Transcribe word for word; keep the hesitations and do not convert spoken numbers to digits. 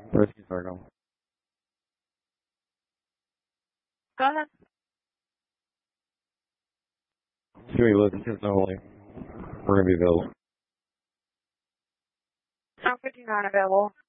Whiskey Circle. Go ahead. Huey Listen to Noli. We're going to be available. Sound fifty-nine available.